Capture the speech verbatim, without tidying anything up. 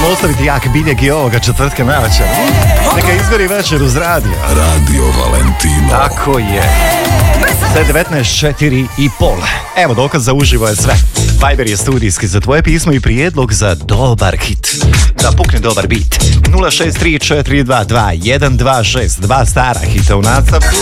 ćemo ostaviti jak biljeg i ovoga četvrtka navečer. Neka izgori večer uz radio. Radio Valentino. Tako je. Sve devetnaest četiri i pol. Evo, dokaz za uživo je sve. Viber je studijski za tvoje pismo i prijedlog za dobar hit. Da pukne dobar beat. nula šest tri četiri dva dva jedan dva šest. Dva stara hita u nastavku.